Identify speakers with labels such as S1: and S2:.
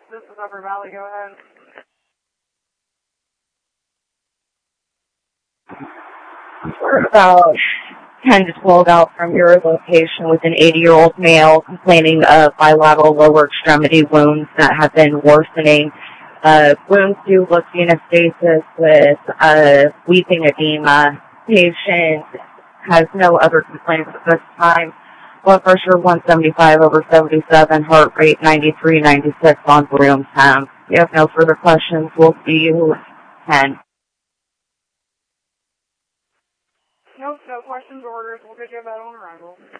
S1: This is Upper Valley, go ahead.
S2: We're about 10 to 12 out from your location with an 80-year-old male complaining of bilateral lower extremity wounds that have been worsening. Wounds do look venostasis with weeping edema. Patient has no other complaints at this time. Blood pressure 175/77, heart rate 93/96 on room temp. If you have no further questions, we'll see you at 10.
S1: Nope, no questions or orders. We'll get you a bed on arrival.